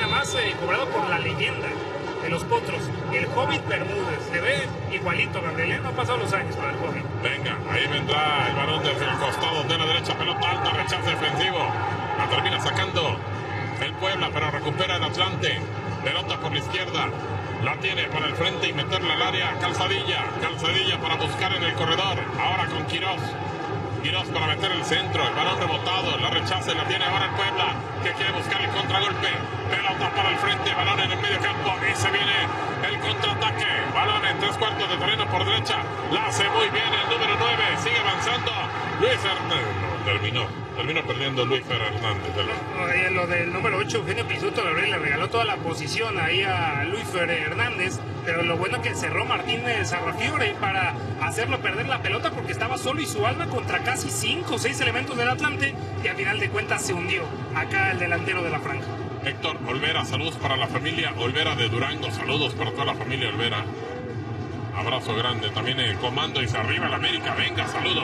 además cobrado por la leyenda de los Potros, el Hobbit Bermúdez. Se ve igualito, Gabriel, no han pasado los años para el Hobbit. Venga, ahí vendrá el balón desde el costado de la derecha, pelota alta, rechazo defensivo. La termina sacando el Puebla, pero recupera el Atlante. Pelota por la izquierda, la tiene para el frente y meterla al área. Calzadilla para buscar en el corredor. Ahora con Quirós para meter el centro, el balón rebotado, la rechaza y la tiene ahora el Puebla, que quiere buscar el contragolpe. Pelota para el frente, balón en el medio campo y se viene el contraataque. Balón en 3/4 de terreno por derecha, la hace muy bien el número 9, sigue avanzando Luis Hernández. Terminó perdiendo Luis Hernández. Lo del número 8, Eugenio Pisuto, le regaló toda la posición ahí a Luis Hernández, pero lo bueno que cerró Martínez Arrafiore para hacerlo perder la pelota, porque estaba solo y su alma contra casi 5 o 6 elementos del Atlante, y al final de cuentas se hundió acá el delantero de la franja. Héctor Olvera, saludos para la familia Olvera de Durango, saludos para toda la familia Olvera. Abrazo grande, también el comando dice arriba el América, venga, saludos.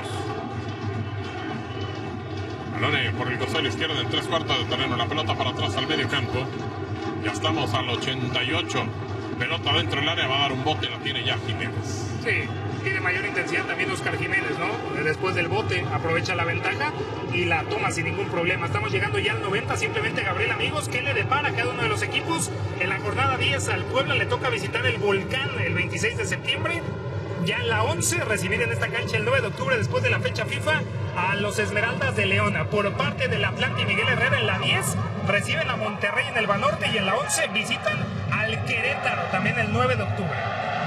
Balón por el costado izquierdo en 3/4 de terreno, la pelota para atrás al medio campo. Ya estamos al 88. Pelota dentro del área, va a dar un bote, la tiene ya Jiménez. Sí, tiene mayor intensidad también Oscar Jiménez, ¿no? Después del bote aprovecha la ventaja y la toma sin ningún problema. Estamos llegando ya al 90, simplemente Gabriel, amigos, ¿qué le depara a cada uno de los equipos? En la jornada 10 al Puebla le toca visitar el Volcán el 26 de septiembre. Ya en la 11, recibir en esta cancha el 9 de octubre después de la fecha FIFA a los Esmeraldas de Leona. Por parte del Atlante y Miguel Herrera en la 10, reciben a Monterrey en el Banorte, y en la 11 visitan al Querétaro, también el 9 de octubre.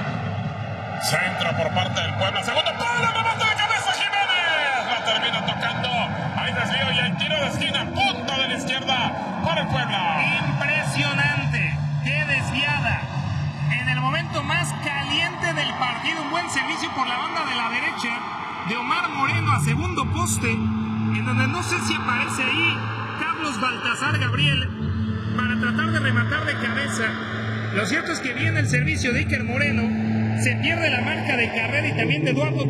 Centro por parte del Puebla, segundo palo, remate de cabeza Jiménez, la termina tocando, hay desvío y hay tiro de esquina, punta de la izquierda para el Puebla. Impresionante, qué desviada. En el momento más caliente del partido, un buen servicio por la banda de la derecha de Omar Moreno a segundo poste, en donde no sé si aparece ahí Carlos Baltasar, Gabriel, para tratar de rematar de cabeza. Lo cierto es que viene el servicio de Iker Moreno, se pierde la marca de Carrera y también de Eduardo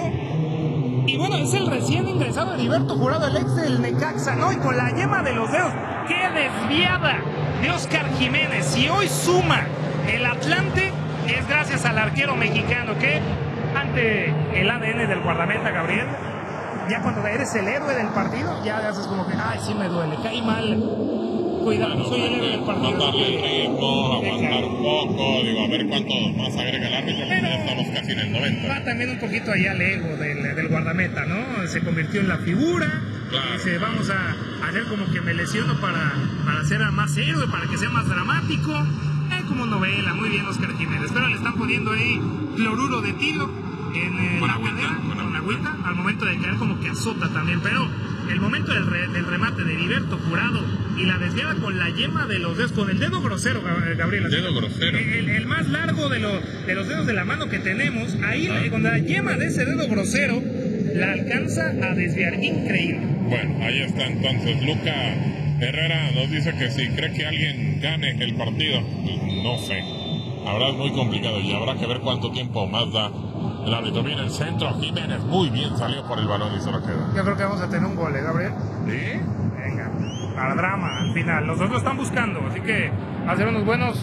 III. Y bueno, es el recién ingresado Heriberto Jurado, el ex del Necaxa, ¿no? Y con la yema de los dedos, ¡qué desviada de Oscar Jiménez! Y hoy suma el Atlante, es gracias al arquero mexicano, que ante el ADN del guardameta, Gabriel, ya cuando eres el héroe del partido, ya haces como que, ay, sí me duele, caí mal, cuidado, bueno, soy el héroe del partido. No darle el ritmo, aguantar un poco, digo, a ver cuánto más agrega el árbitro, pero ya estamos casi en el 90. Va también un poquito allá al ego del guardameta, ¿no? Se convirtió en la figura, claro. Dice, vamos a hacer como que me lesiono para ser más héroe, para que sea más dramático. Como novela, muy bien Oscar Jiménez, pero le están poniendo ahí cloruro de tiro en la cadera, con agüita, al momento de caer como que azota también, pero el momento del remate de Heriberto Jurado y la desviada con la yema de los dedos, con el dedo grosero, Gabriel. El dedo grosero. El más largo de los dedos de la mano que tenemos, ahí con la yema de ese dedo grosero, la alcanza a desviar, increíble. Bueno, ahí está entonces Luca Herrera nos dice que si cree que alguien gane el partido, no sé. Ahora es muy complicado y habrá que ver cuánto tiempo más da. El árbitro viene el centro, Jiménez muy bien salió por el balón y se lo queda. Yo creo que vamos a tener un gol, Gabriel. ¿Sí? Venga, para drama al final. Los dos lo están buscando, así que va a ser unos buenos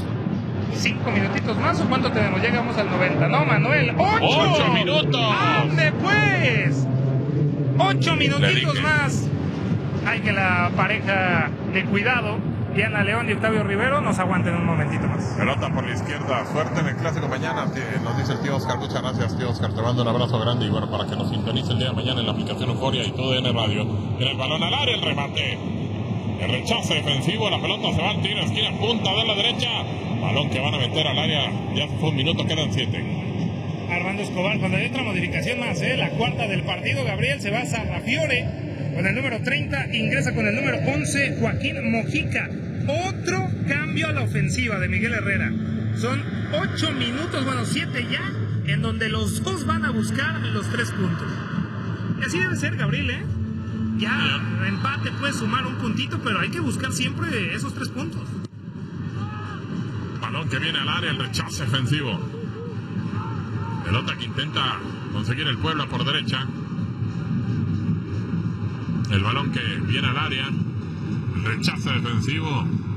5 minutitos más. ¿O cuánto tenemos? Llegamos al 90. No, Manuel, 8 minutos. ¡Ande pues! 8 minutitos más. Hay que la pareja de cuidado, Diana León y Octavio Rivero, nos aguanten un momentito más. Pelota por la izquierda, suerte en el clásico mañana, nos dice el tío Oscar. Muchas gracias, tío Oscar, te mando un abrazo grande y bueno, para que nos sintonice el día de mañana en la aplicación Euforia y todo en el radio. En el balón al área, el remate, el rechace defensivo, la pelota se va al tiro, esquina, punta de la derecha, balón que van a meter al área, ya fue un minuto, quedan 7. Armando Escobar, cuando hay otra modificación más, la cuarta del partido, Gabriel, se va a Sarrafiore con el número 30, ingresa con el número 11, Joaquín Mojica. Otro cambio a la ofensiva de Miguel Herrera. Son 8 minutos, bueno, 7 ya, en donde los dos van a buscar los 3 puntos. Y así debe ser, Gabriel, ¿eh? Ya empate puede sumar un puntito, pero hay que buscar siempre esos 3 puntos. Balón que viene al área, el rechace defensivo. Pelota que intenta conseguir el Puebla por derecha. El balón que viene al área, el rechazo defensivo